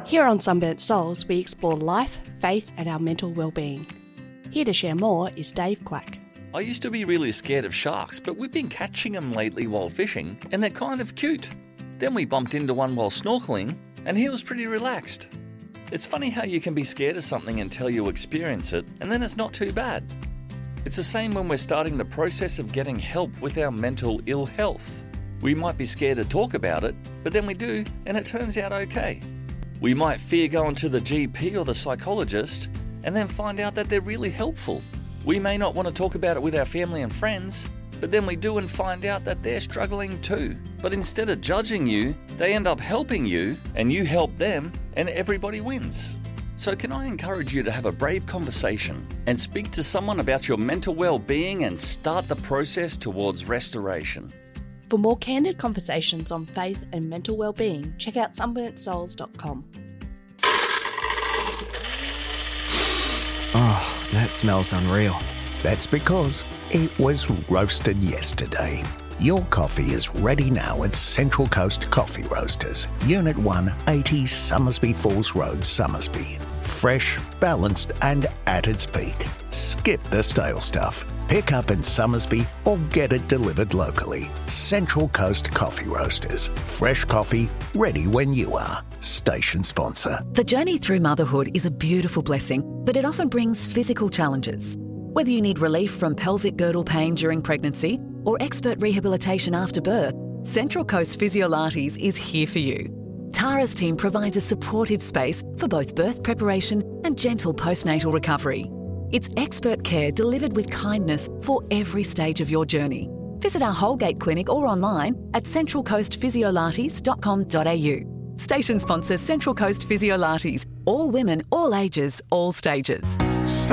Here on Sunburnt Souls, we explore life, faith and our mental well-being. Here to share more is Dave Quack. I used to be really scared of sharks, but we've been catching them lately while fishing, and they're kind of cute. Then we bumped into one while snorkeling, and he was pretty relaxed. It's funny how you can be scared of something until you experience it, and then it's not too bad. It's the same when we're starting the process of getting help with our mental ill health. We might be scared to talk about it, but then we do, and it turns out okay. We might fear going to the GP or the psychologist, and then find out that they're really helpful. We may not want to talk about it with our family and friends, but then we do and find out that they're struggling too. But instead of judging you, they end up helping you, and you help them, and everybody wins. So can I encourage you to have a brave conversation and speak to someone about your mental well-being and start the process towards restoration? For more candid conversations on faith and mental well-being, check out sunburntsouls.com. Oh, that smells unreal. That's because it was roasted yesterday. Your coffee is ready now at Central Coast Coffee Roasters, Unit 1, 80 Summersby Falls Road, Summersby. Fresh, balanced and at its peak. Skip the stale stuff. Pick up in Summersby or get it delivered locally. Central Coast Coffee Roasters. Fresh coffee, ready when you are. Station sponsor. The journey through motherhood is a beautiful blessing, but it often brings physical challenges. Whether you need relief from pelvic girdle pain during pregnancy or expert rehabilitation after birth, Central Coast Physiolates is here for you. Tara's team provides a supportive space for both birth preparation and gentle postnatal recovery. It's expert care delivered with kindness for every stage of your journey. Visit our Holgate Clinic or online at centralcoastphysiolates.com.au. Station sponsor Central Coast Physiolates. All women, all ages, all stages.